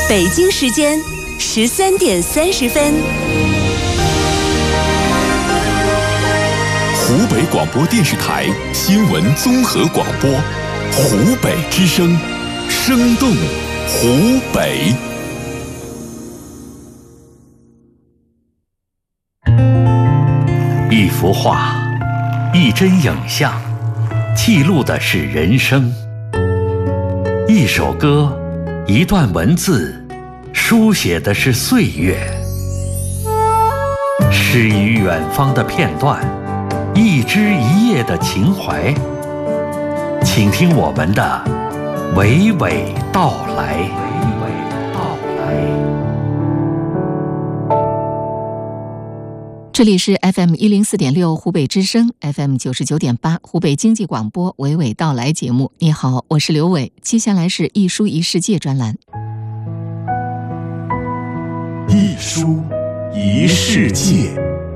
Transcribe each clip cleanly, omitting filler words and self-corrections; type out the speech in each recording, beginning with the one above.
北京时间13:30。 湖北广播电视台新闻综合广播，湖北之声，生动湖北。 一幅画，一帧影像，记录的是人生；一首歌，一段文字，书写的是岁月。诗与远方的片段，一枝一叶的情怀，请听我们的娓娓道来。 这里是 FM104.6 湖北之声 ，FM99.8 湖北经济广播娓娓道来节目。你好，我是刘伟。接下来是一书一世界专栏。 一书一世界。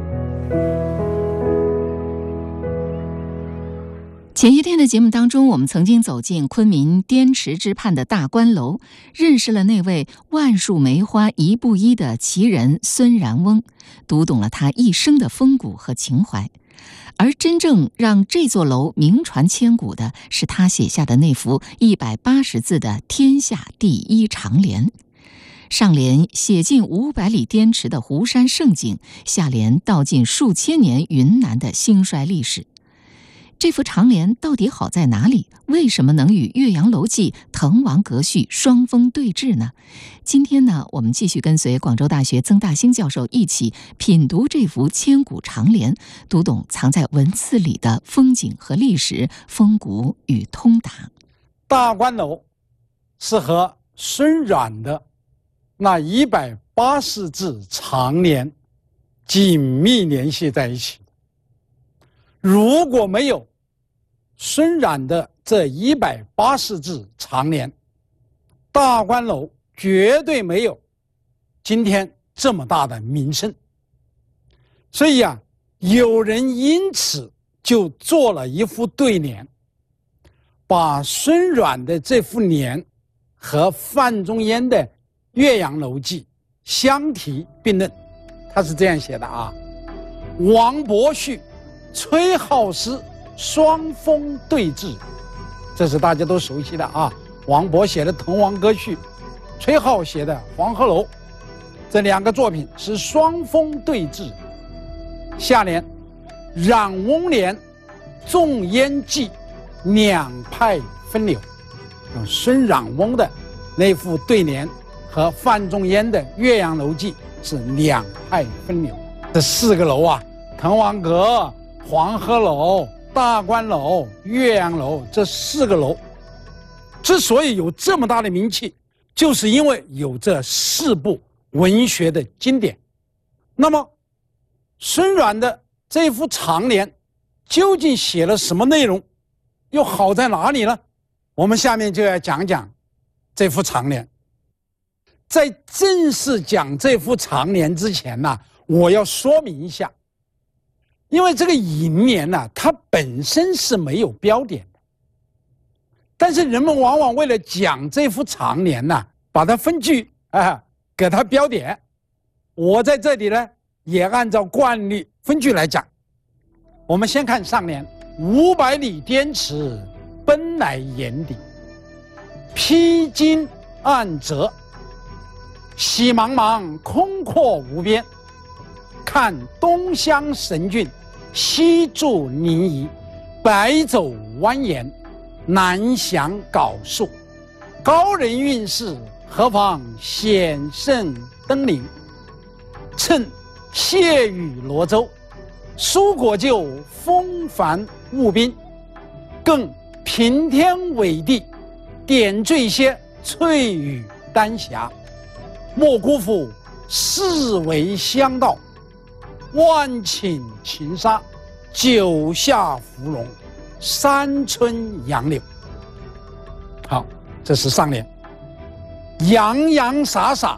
前一天的节目当中，我们曾经走进昆明滇池之畔的大观楼，认识了那位万树梅花一步一的奇人孙然翁，读懂了他一生的风骨和情怀。而真正让这座楼名传千古的，是他写下的那幅180字的天下第一长联。上联写尽500里滇池的湖山胜景，下联道尽数千年云南的兴衰历史。这幅长联到底好在哪里？为什么能与《岳阳楼记》《滕王阁序》双峰对峙呢？今天呢，我们继续跟随广州大学曾大兴教授一起品读这幅千古长联，读懂藏在文字里的风景和历史、风骨与通达。 大观楼是和孙阮的那180字长联紧密联系在一起的。如果没有孙阮的这180字长联，大观楼绝对没有今天这么大的名声。所以啊，有人因此就做了一副对联，把孙阮的这副联和范仲淹的《岳阳楼记》相提并论。他是这样写的啊：王伯序、崔浩诗双峰对峙，这是大家都熟悉的啊。王勃写的《滕王阁序》，崔浩写的《黄鹤楼》，这2个作品是双峰对峙。下联：冉翁联，仲淹记，两派分流。孙冉翁的那副对联和范仲淹的《岳阳楼记》是两派分流。这4个楼啊，滕王阁、黄鹤楼、大观楼、岳阳楼，这4个楼之所以有这么大的名气，就是因为有这4部文学的经典。那么孙阮的这幅长联究竟写了什么内容，又好在哪里呢？我们下面就要讲讲这幅长联。在正式讲这幅长联之前呢，我要说明一下，因为这个楹联呢，它本身是没有标点的，但是人们往往为了讲这幅长联呢，把它分句给它标点。我在这里呢，也按照惯例分句来讲。我们先看上联：500里滇池，奔来眼底，披荆暗泽，喜茫茫，空阔无边。看东乡神俊，西注临沂，北走蜿蜒，南翔缟树。高人运势，何妨险胜登临。趁谢雨罗舟，蔬果就，风帆雾滨。更平天伟地，点缀些翠羽丹霞。莫辜负四维香道，万顷情沙，九下芙蓉，三春杨柳。好，这是上联。洋洋洒洒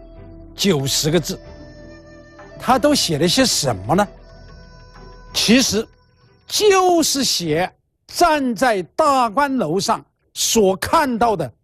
90个字，他都写了些什么呢？其实就是写站在大观楼上所看到的